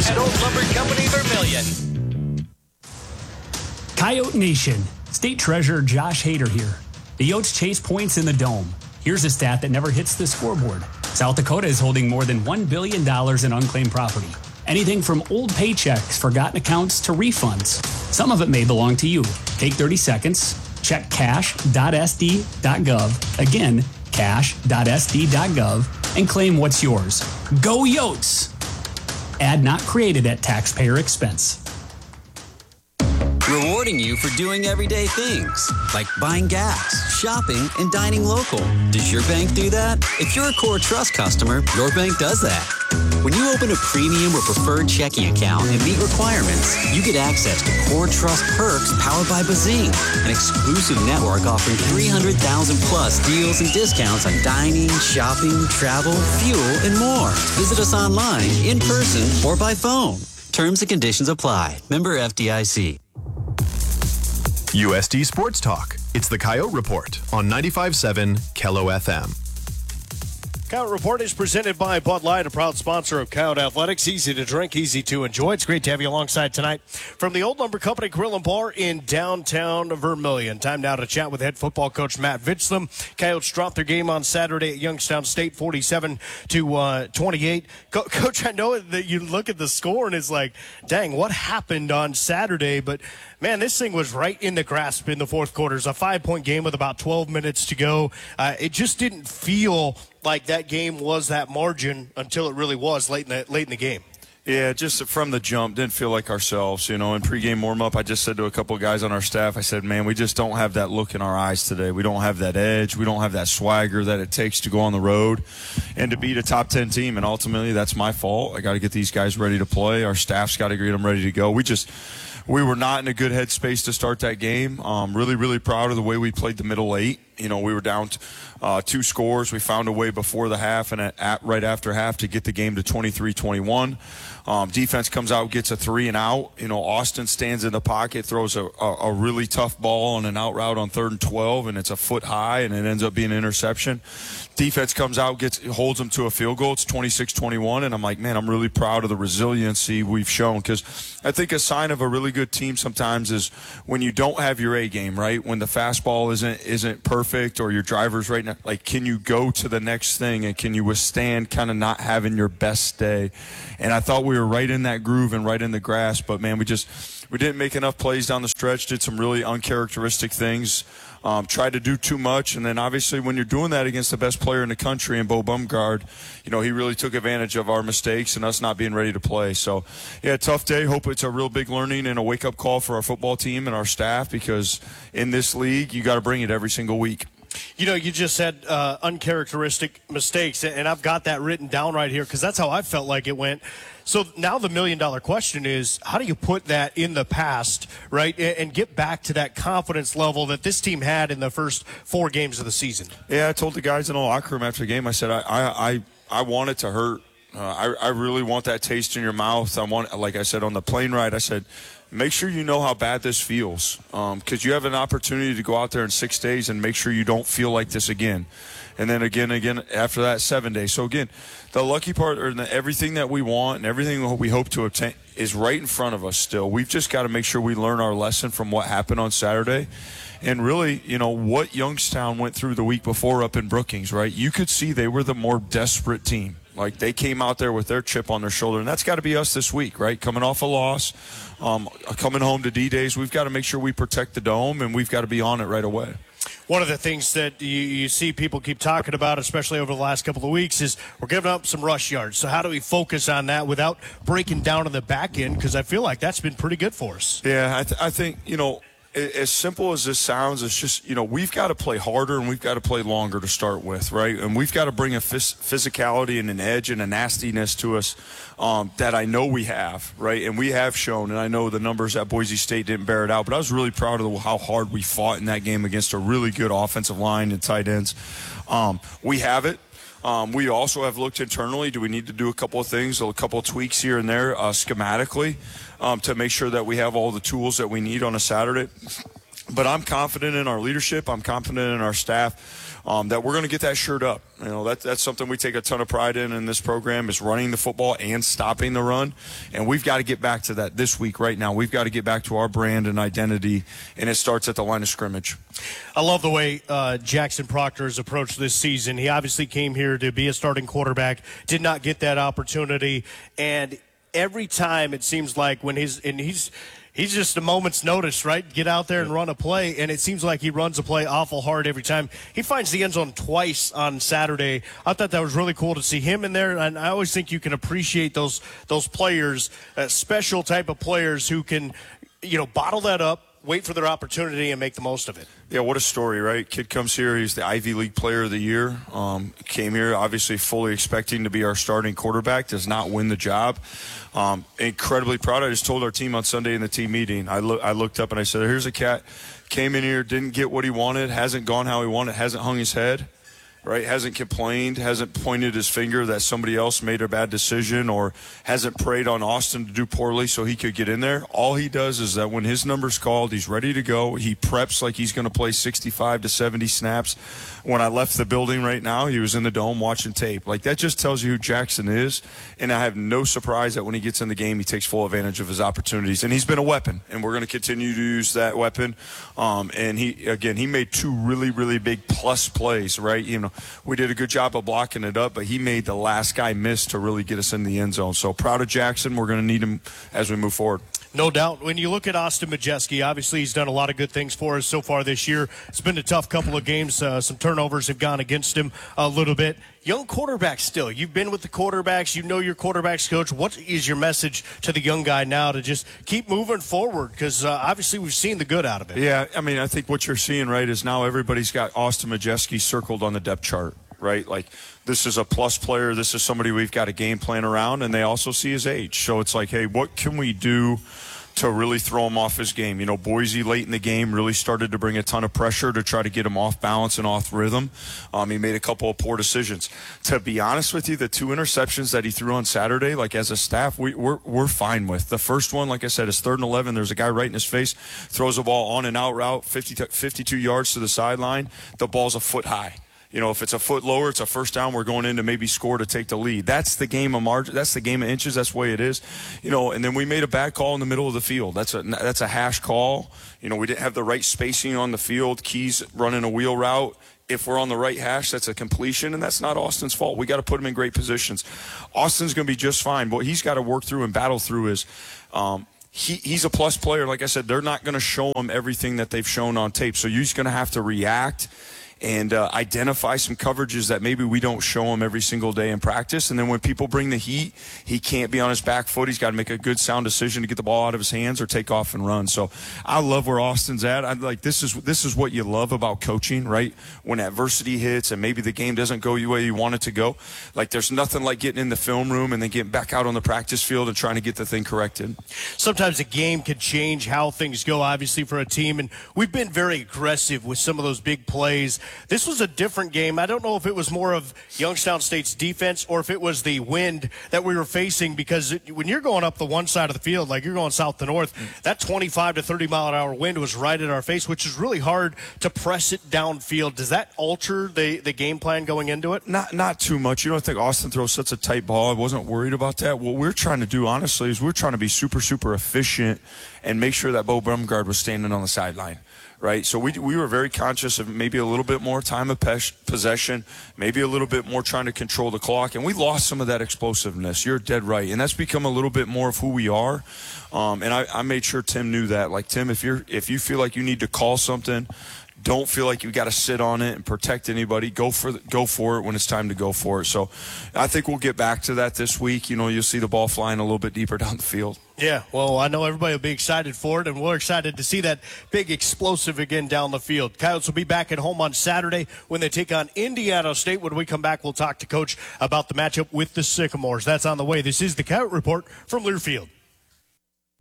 at Old Lumber Company Vermilion. Coyote Nation, State Treasurer Josh Hader here. The Yotes chase points in the Dome. Here's a stat that never hits the scoreboard. South Dakota is holding more than $1 billion in unclaimed property. Anything from old paychecks, forgotten accounts, to refunds. Some of it may belong to you. Take 30 seconds, check cash.sd.gov. Again, cash.sd.gov, and claim what's yours. Go Yotes! Ad not created at taxpayer expense. Rewarding you for doing everyday things, like buying gas, shopping, and dining local. Does your bank do that? If you're a Core Trust customer, your bank does that. When you open a premium or preferred checking account and meet requirements, you get access to Core Trust perks powered by Bazing, an exclusive network offering 300,000 plus deals and discounts on dining, shopping, travel, fuel, and more. Visit us online, in person, or by phone. Terms and conditions apply. Member FDIC. USD Sports Talk. It's the Coyote Report on 95.7 Kello FM. Coyote Report is presented by Bud Light, a proud sponsor of Coyote Athletics. Easy to drink, easy to enjoy. It's great to have you alongside tonight from the Old Lumber Company Grill and Bar in downtown Vermilion. Time now to chat with head football coach Matt Vitzlam. Coyotes dropped their game on Saturday at Youngstown State, 47-28. Coach, I know that you look at the score and it's like, dang, what happened on Saturday? But man, this thing was right in the grasp in the fourth quarter. It's a 5-point game with about 12 minutes to go. It just didn't feel like that game was that margin until it really was late in the game. Yeah, just from the jump, didn't feel like ourselves. In pregame warm-up, I just said to a couple of guys on our staff, I said, man, we just don't have that look in our eyes today. We don't have that edge. We don't have that swagger that it takes to go on the road and to beat a top 10 team. And ultimately, that's my fault. I got to get these guys ready to play. Our staff's got to get them ready to go. We were not in a good headspace to start that game. Really, really proud of the way we played the middle eight. We were down 2 scores. We found a way before the half and right after half to get the game to 23-21. Defense comes out, gets a 3 and out. Austin stands in the pocket, throws a really tough ball on an out route on 3rd and 12, and it's a foot high, and it ends up being an interception. Defense comes out, holds them to a field goal. It's 26-21, and I'm like, man, I'm really proud of the resiliency we've shown, because I think a sign of a really good team sometimes is when you don't have your A game, right? When the fastball isn't perfect, or your driver's right now, like, can you go to the next thing, and can you withstand kind of not having your best day? And I thought we were right in that groove and right in the grasp, but man, we didn't make enough plays down the stretch, did some really uncharacteristic things, tried to do too much, and then obviously when you're doing that against the best player in the country, and Bo Bumgard, he really took advantage of our mistakes and us not being ready to play. So, yeah, tough day. Hope it's a real big learning and a wake-up call for our football team and our staff, because in this league, you got to bring it every single week. You just said uncharacteristic mistakes, and I've got that written down right here because that's how I felt like it went. So now the million-dollar question is, how do you put that in the past, right, and get back to that confidence level that this team had in the first 4 games of the season? Yeah, I told the guys in the locker room after the game, I said, I want it to hurt. I really want that taste in your mouth. Like I said, on the plane ride, I said, make sure you know how bad this feels, because you have an opportunity to go out there in 6 days and make sure you don't feel like this again. And then again after that, 7 days. So again, the lucky part, or everything that we want and everything we hope to obtain is right in front of us still. We've just got to make sure we learn our lesson from what happened on Saturday. And really, what Youngstown went through the week before up in Brookings, right? You could see they were the more desperate team. Like, they came out there with their chip on their shoulder, and that's got to be us this week, right? Coming off a loss, coming home to D-Days, we've got to make sure we protect the Dome, and we've got to be on it right away. One of the things that you see people keep talking about, especially over the last couple of weeks, is we're giving up some rush yards. So how do we focus on that without breaking down on the back end? Because I feel like that's been pretty good for us. Yeah, I think, as simple as this sounds, it's just, we've got to play harder and we've got to play longer to start with, right? And we've got to bring a physicality and an edge and a nastiness to us that I know we have, right? And we have shown, and I know the numbers at Boise State didn't bear it out, but I was really proud of how hard we fought in that game against a really good offensive line and tight ends. We have it. We also have looked internally. Do we need to do a couple of things, a couple of tweaks here and there schematically to make sure that we have all the tools that we need on a Saturday? But I'm confident in our leadership. I'm confident in our staff that we're going to get that shirt up. You know, that's something we take a ton of pride in this program, is running the football and stopping the run. And we've got to get back to that this week right now. We've got to get back to our brand and identity, and it starts at the line of scrimmage. I love the way Jackson Proctor has approached this season. He obviously came here to be a starting quarterback, did not get that opportunity, and every time it seems like when he's just a moment's notice, right? Get out there and run a play, and it seems like he runs a play awful hard every time. He finds the end zone twice on Saturday. I thought that was really cool to see him in there, and I always think you can appreciate those players, special type of players who can, bottle that up, wait for their opportunity, and make the most of it. Yeah, what a story, right? Kid comes here. He's the Ivy League Player of the Year. Came here obviously fully expecting to be our starting quarterback. Does not win the job. Incredibly proud. I just told our team on Sunday in the team meeting. I looked up and I said, here's a cat. Came in here, didn't get what he wanted, hasn't gone how he wanted, hasn't hung his head. Right, hasn't complained, hasn't pointed his finger that somebody else made a bad decision, or hasn't prayed on Austin to do poorly so he could get in there. All he does is that when his number's called, he's ready to go. He preps like he's going to play 65 to 70 snaps. When I left the building right now, he was in the dome watching tape. Like, that just tells you who Jackson is, and I have no surprise that when he gets in the game, he takes full advantage of his opportunities. And he's been a weapon, and we're going to continue to use that weapon. And he made two really, really big plus plays, right? We did a good job of blocking it up, but he made the last guy miss to really get us in the end zone. So proud of Jackson. We're going to need him as we move forward. No doubt. When you look at Austin Majeski, obviously he's done a lot of good things for us so far this year. It's been a tough couple of games. Some turnovers have gone against him a little bit. Young quarterback still. You've been with the quarterbacks. You know your quarterback's coach. What is your message to the young guy now to just keep moving forward? Because obviously we've seen the good out of it. Yeah, I think what you're seeing, right, is now everybody's got Austin Majeski circled on the depth chart, right? Like, this is a plus player. This is somebody we've got a game plan around, and they also see his age. So it's like, hey, what can we do to really throw him off his game? Boise late in the game really started to bring a ton of pressure to try to get him off balance and off rhythm. He made a couple of poor decisions. To be honest with you, the two interceptions that he threw on Saturday, like, as a staff, we're fine with. The first one, like I said, is 3rd and 11. There's a guy right in his face, throws the ball on and out route, 52 yards to the sideline. The ball's a foot high. If it's a foot lower, it's a first down. We're going in to maybe score to take the lead. That's the game of margin. That's the game of inches. That's the way it is. And then we made a bad call in the middle of the field. That's a hash call. We didn't have the right spacing on the field. Keys running a wheel route. If we're on the right hash, that's a completion, and that's not Austin's fault. We got to put him in great positions. Austin's going to be just fine. What he's got to work through and battle through is he's a plus player. Like I said, they're not going to show him everything that they've shown on tape. So you're just going to have to react and identify some coverages that maybe we don't show him every single day in practice. And then when people bring the heat, he can't be on his back foot. He's got to make a good, sound decision to get the ball out of his hands or take off and run. So I love where Austin's at. I'm like, this is what you love about coaching, right? When adversity hits and maybe the game doesn't go the way you want it to go. Like, there's nothing like getting in the film room and then getting back out on the practice field and trying to get the thing corrected. Sometimes a game can change how things go, obviously, for a team. And we've been very aggressive with some of those big plays. This was a different game. I don't know if it was more of Youngstown State's defense or if it was the wind that we were facing, because when you're going up the one side of the field, like you're going south to north, that 25 to 30 mile an hour wind was right in our face, which is really hard to press it downfield. Does that alter the game plan going into it? Not too much. You don't think Austin throws such a tight ball? I wasn't worried about that. What we're trying to do, honestly, is we're trying to be super, super efficient and make sure that Bo Brumgard was standing on the sideline. Right, so we were very conscious of maybe a little bit more time of possession, maybe a little bit more trying to control the clock, and we lost some of that explosiveness. You're dead right, and that's become a little bit more of who we are. And I made sure Tim knew that. Like, Tim, if you feel like you need to call something, don't feel like you got to sit on it and protect anybody. Go for it when it's time to go for it. So I think we'll get back to that this week. You'll see the ball flying a little bit deeper down the field. Yeah, well, I know everybody will be excited for it, and we're excited to see that big explosive again down the field. Coyotes will be back at home on Saturday when they take on Indiana State. When we come back, we'll talk to Coach about the matchup with the Sycamores. That's on the way. This is the Coyote Report from Learfield.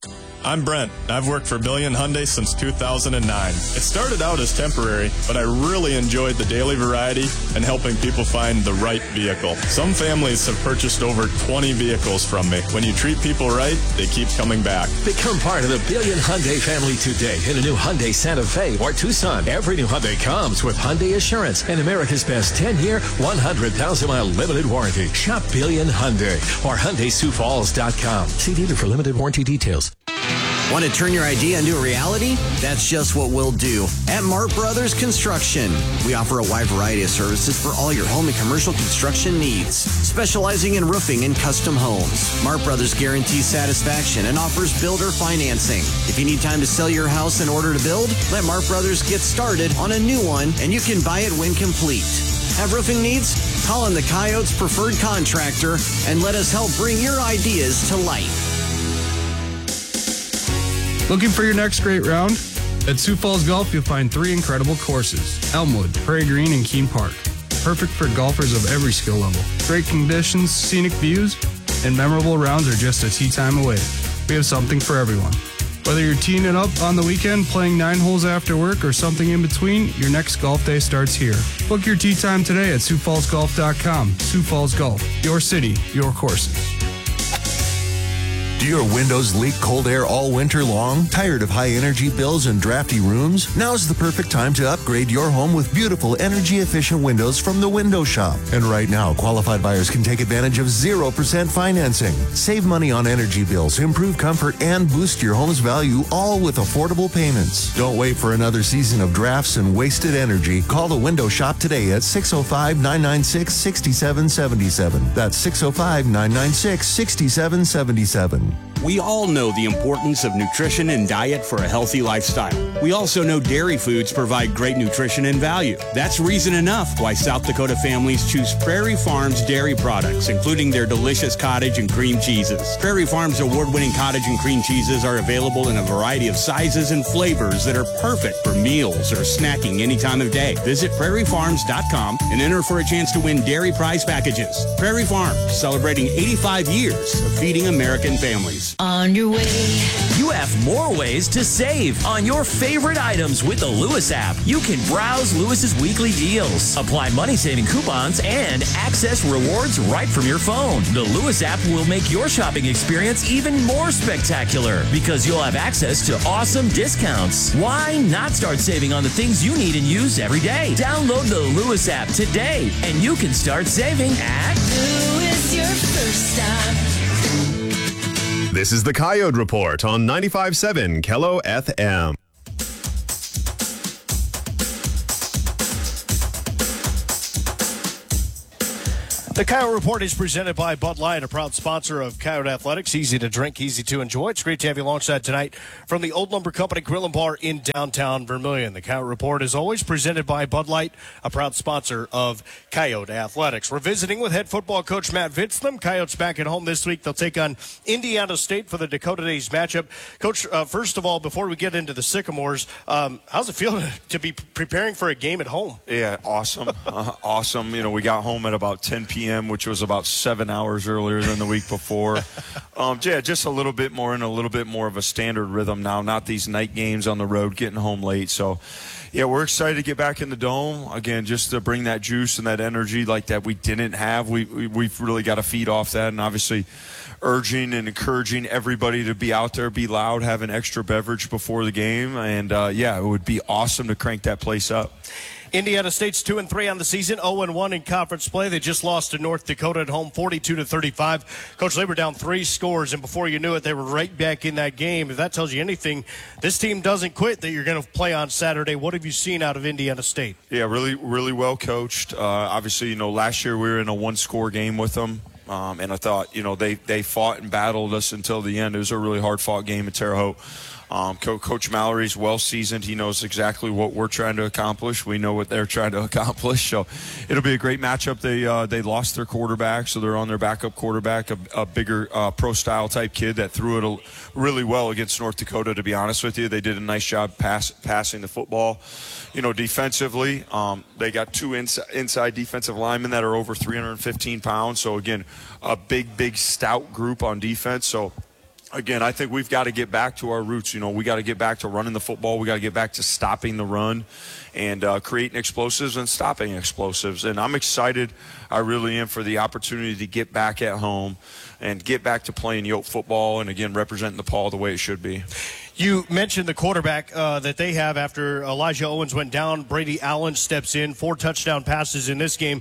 I'm Brent. I've worked for Billion Hyundai since 2009. It started out as temporary, but I really enjoyed the daily variety and helping people find the right vehicle. Some families have purchased over 20 vehicles from me. When you treat people right, they keep coming back. Become part of the Billion Hyundai family today in a new Hyundai Santa Fe or Tucson. Every new Hyundai comes with Hyundai Assurance and America's best 10-year, 100,000-mile limited warranty. Shop Billion Hyundai or HyundaiSiouxFalls.com. See dealer for limited warranty details. Want to turn your idea into a reality? That's just what we'll do at Mart Brothers Construction. We offer a wide variety of services for all your home and commercial construction needs, specializing in roofing and custom homes. Mart Brothers guarantees satisfaction and offers builder financing. If you need time to sell your house in order to build, let Mart Brothers get started on a new one, and you can buy it when complete. Have roofing needs? Call on the Coyotes preferred contractor and let us help bring your ideas to life. Looking for your next great round? At Sioux Falls Golf, you'll find 3 incredible courses: Elmwood, Prairie Green, and Keene Park. Perfect for golfers of every skill level. Great conditions, scenic views, and memorable rounds are just a tee time away. We have something for everyone. Whether you're teeing it up on the weekend, playing 9 holes after work, or something in between, your next golf day starts here. Book your tee time today at SiouxFallsGolf.com. Sioux Falls Golf, your city, your courses. Do your windows leak cold air all winter long? Tired of high energy bills and drafty rooms? Now's the perfect time to upgrade your home with beautiful energy efficient windows from the Window Shop. And right now, qualified buyers can take advantage of 0% financing. Save money on energy bills, improve comfort, and boost your home's value, all with affordable payments. Don't wait for another season of drafts and wasted energy. Call the Window Shop today at 605-996-6777. That's 605-996-6777. We all know the importance of nutrition and diet for a healthy lifestyle. We also know dairy foods provide great nutrition and value. That's reason enough why South Dakota families choose Prairie Farms dairy products, including their delicious cottage and cream cheeses. Prairie Farms award-winning cottage and cream cheeses are available in a variety of sizes and flavors that are perfect for meals or snacking any time of day. Visit prairiefarms.com and enter for a chance to win dairy prize packages. Prairie Farms, celebrating 85 years of feeding American families. On your way. You have more ways to save on your favorite items with the Lewis app. You can browse Lewis's weekly deals, apply money-saving coupons, and access rewards right from your phone. The Lewis app will make your shopping experience even more spectacular because you'll have access to awesome discounts. Why not start saving on the things you need and use every day? Download the Lewis app today, and you can start saving at Lewis, your first stop. This is the Coyote Report on 95.7 Kello FM. The Coyote Report is presented by Bud Light, a proud sponsor of Coyote Athletics. Easy to drink, easy to enjoy. It's great to have you alongside tonight from the Old Lumber Company Grill and Bar in downtown Vermilion. The Coyote Report is always presented by Bud Light, a proud sponsor of Coyote Athletics. We're visiting with head football coach Matt Vitzthum. Coyotes back at home this week. They'll take on Indiana State for the Dakota Days matchup. Coach, first of all, before we get into the Sycamores, how's it feel to be preparing for a game at home? Yeah, awesome. Awesome. You know, we got home at about 10 p.m., which was about 7 hours earlier than the week before. Yeah, just a little bit more of a standard rhythm now, not these night games on the road, getting home late. So, yeah, we're excited to get back in the Dome. Again, just to bring that juice and that energy like that we didn't have. We've really got to feed off that, and obviously urging and encouraging everybody to be out there, be loud, have an extra beverage before the game. And, yeah, it would be awesome to crank that place up. Indiana State's 2-3 on the season, 0-1 in conference play. They just lost to North Dakota at home, 42-35. Coach, they were down 3 scores, and before you knew it, they were right back in that game. If that tells you anything, this team doesn't quit that you're going to play on Saturday. What have you seen out of Indiana State? Yeah, really, really well coached. Obviously, you know, last year we were in a 1-score game with them. And I thought, you know, they fought and battled us until the end. It was a really hard-fought game at Terre Haute. Coach Mallory's well-seasoned. He knows exactly what we're trying to accomplish. We know what they're trying to accomplish. So it'll be a great matchup. They lost their quarterback, so they're on their backup quarterback, a bigger pro-style type kid that threw it really well against North Dakota, to be honest with you. They did a nice job passing the football. You know, defensively, they got 2 inside defensive linemen that are over 315 pounds. So, again, a big, stout group on defense. So, again, I think we've got to get back to our roots. You know, we got to get back to running the football. We got to get back to stopping the run and creating explosives and stopping explosives. And I'm excited, I really am, for the opportunity to get back at home and get back to playing Yote football and, again, representing the Paul the way it should be. You mentioned the quarterback that they have after Elijah Owens went down. Brady Allen steps in, 4 touchdown passes in this game.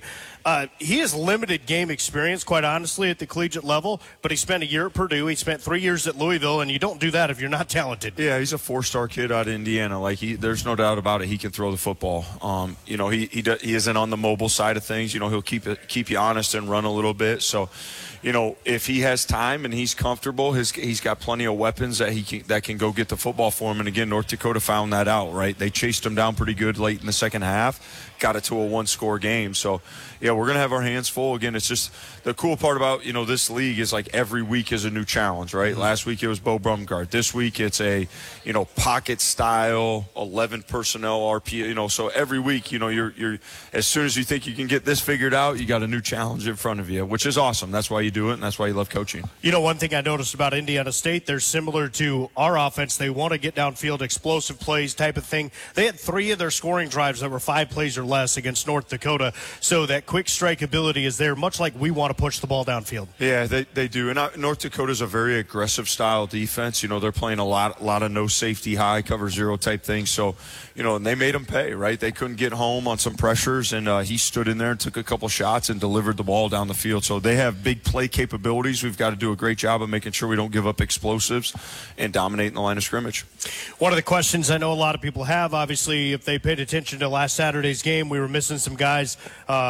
He has limited game experience, quite honestly, at the collegiate level, but he spent a year at Purdue. He spent 3 years at Louisville, and you don't do that if you're not talented. Yeah, he's a 4-star kid out of Indiana. Like, there's no doubt about it. He can throw the football. You know, he isn't on the mobile side of things. You know, he'll keep you honest and run a little bit. So, you know, if he has time and he's comfortable, he's got plenty of weapons that can go get the football for him. And again, North Dakota found that out, right? They chased him down pretty good late in the second half, got it to a 1-score game. So, yeah, we're going to have our hands full. Again, it's just the cool part about, you know, this league is like every week is a new challenge, right? Mm-hmm. Last week it was Bo Brumgard. This week it's a, you know, pocket style, 11 personnel RP, you know, so every week, you know, you're as soon as you think you can get this figured out, you got a new challenge in front of you, which is awesome. That's why you do it, and that's why you love coaching. You know, one thing I noticed about Indiana State, they're similar to our offense. They want to get downfield, explosive plays type of thing. They had 3 of their scoring drives that were 5 plays or less against North Dakota, so that quick strike ability is there, much like we want to push the ball downfield. Yeah, they do. And North Dakota's a very aggressive style defense. You know, they're playing a lot of no safety, high cover zero type things. So, you know, and they made him pay, right? They couldn't get home on some pressures, and he stood in there and took a couple shots and delivered the ball down the field. So they have big play capabilities. We've got to do a great job of making sure we don't give up explosives and dominating the line of scrimmage. One of the questions I know a lot of people have, obviously, if they paid attention to last Saturday's game, we were missing some guys.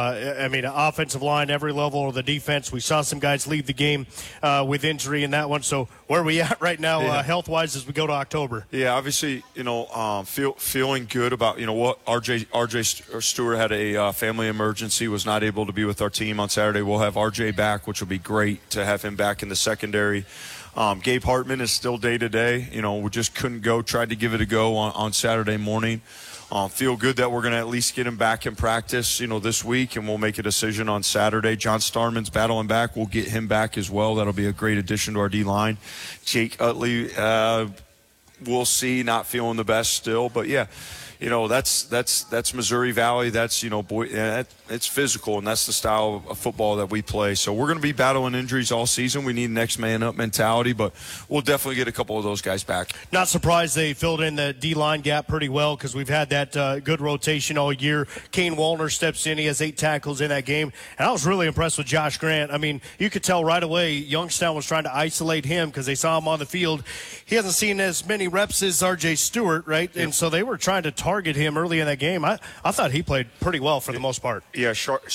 I mean, offensive line, every level of the defense. We saw some guys leave the game with injury in that one. So where are we at right now, health-wise, as we go to October? Yeah, obviously, you know, feeling good about, you know, what RJ Stewart had a family emergency, was not able to be with our team on Saturday. We'll have RJ back, which will be great to have him back in the secondary. Gabe Hartman is still day-to-day. You know, we just couldn't go, tried to give it a go on Saturday morning. Feel good that we're going to at least get him back in practice, you know, this week, and we'll make a decision on Saturday. John Starman's battling back. We'll get him back as well. That'll be a great addition to our D-line. Jake Utley, we'll see, not feeling the best still. But, yeah, you know, that's Missouri Valley. That's, you know, it's physical, and that's the style of football that we play. So we're going to be battling injuries all season. We need next man up mentality, but we'll definitely get a couple of those guys back. Not surprised they filled in the D-line gap pretty well, because we've had that good rotation all year. Kane Wallner steps in. He has 8 tackles in that game. And I was really impressed with Josh Grant. I mean, you could tell right away Youngstown was trying to isolate him because they saw him on the field. He hasn't seen as many reps as R.J. Stewart, right? Yep. And so they were trying to target him early in that game. I thought he played pretty well for the most part. Yeah,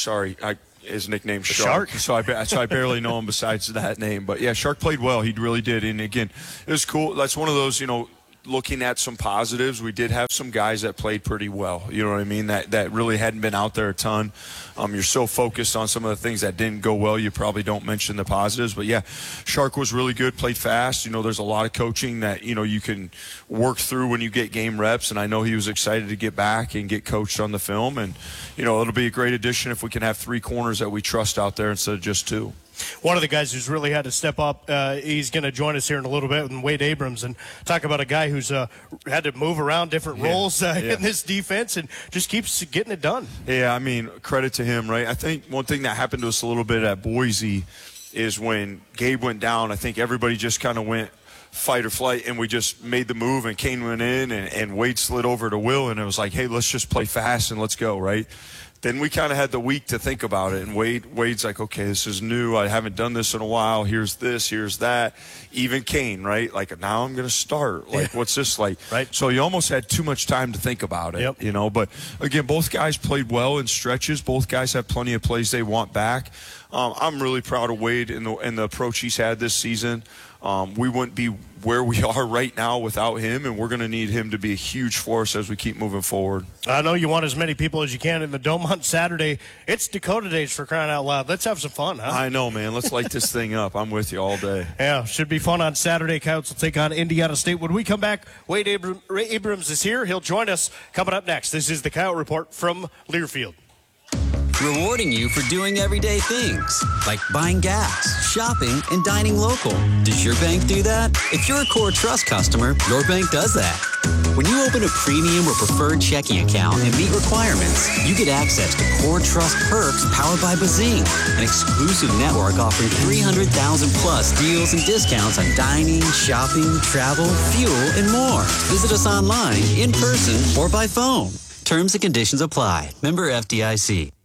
his nickname's Shark. So I barely know him besides that name. But, yeah, Shark played well. He really did. And, again, it was cool. That's one of those, you know, looking at some positives, we did have some guys that played pretty well. You know what I mean? That really hadn't been out there a ton. You're so focused on some of the things that didn't go well, you probably don't mention the positives. But, yeah, Shark was really good, played fast. You know, there's a lot of coaching that, you know, you can work through when you get game reps. And I know he was excited to get back and get coached on the film. And, you know, it'll be a great addition if we can have 3 corners that we trust out there instead of just 2. One of the guys who's really had to step up, he's going to join us here in a little bit, with Wade Abrams, and talk about a guy who's had to move around different roles in this defense and just keeps getting it done. Yeah, I mean, credit to him, right? I think one thing that happened to us a little bit at Boise is when Gabe went down, I think everybody just kind of went fight or flight, and we just made the move, and Kane went in, and Wade slid over to Will, and it was like, hey, let's just play fast and let's go, right? Then we kind of had the week to think about it, and Wade's like, okay, this is new. I haven't done this in a while. Here's this, here's that. Even Kane, right? Like, now I'm going to start. Like, what's this like? Right. So you almost had too much time to think about it, you know. But, again, both guys played well in stretches. Both guys have plenty of plays they want back. I'm really proud of Wade and the approach he's had this season. We wouldn't be where we are right now without him, and we're going to need him to be a huge force as we keep moving forward. I know you want as many people as you can in the Dome on Saturday. It's Dakota Days, for crying out loud. Let's have some fun, huh? I know, man. Let's light this thing up. I'm with you all day. Yeah, should be fun on Saturday. Coyotes will take on Indiana State. When we come back, Wade Abrams is here. He'll join us coming up next. This is the Coyote Report from Learfield. Rewarding you for doing everyday things like buying gas, shopping, and dining local. Does your bank do that? If you're a Core Trust customer, your bank does that. When you open a premium or preferred checking account and meet requirements, you get access to Core Trust perks powered by Bazing, an exclusive network offering 300,000 plus deals and discounts on dining, shopping, travel, fuel, and more. Visit us online, in person, or by phone. Terms and conditions apply. Member FDIC.